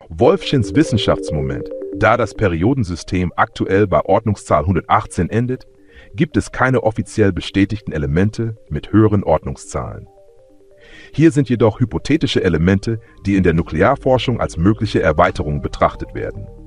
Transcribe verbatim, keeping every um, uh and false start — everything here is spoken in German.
Wolfschins Wissenschaftsmoment: Da das Periodensystem aktuell bei Ordnungszahl hundertachtzehn endet, gibt es keine offiziell bestätigten Elemente mit höheren Ordnungszahlen. Hier sind jedoch hypothetische Elemente, die in der Nuklearforschung als mögliche Erweiterung betrachtet werden.